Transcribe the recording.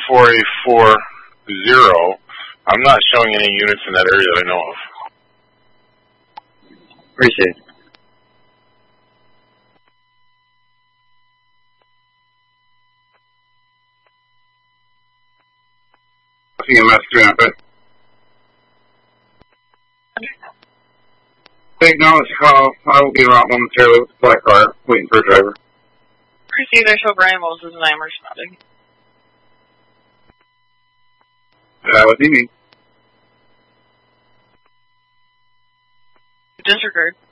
4A40. I'm not showing any units in that area that I know of. Appreciate it. CMS 300. Take knowledge call. I will be around momentarily with the flight car, waiting for a driver. Receive I show Brian Moses and I am responding. What do you mean? Disregard.